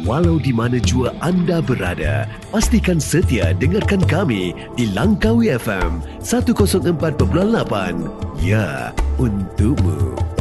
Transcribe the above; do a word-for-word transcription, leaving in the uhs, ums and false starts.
Walau di mana jua anda berada, pastikan setia dengarkan kami di Langkawi F M seratus empat perpuluhan lapan. Ya, untukmu.